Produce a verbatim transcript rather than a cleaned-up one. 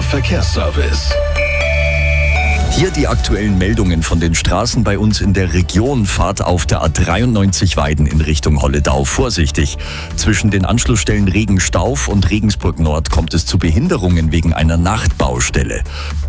Verkehrsservice. Hier die aktuellen Meldungen von den Straßen bei uns in der Region. Fahrt auf der A dreiundneunzig Weiden in Richtung Holledau vorsichtig. Zwischen den Anschlussstellen Regenstauf und Regensburg Nord kommt es zu Behinderungen wegen einer Nachtbaustelle.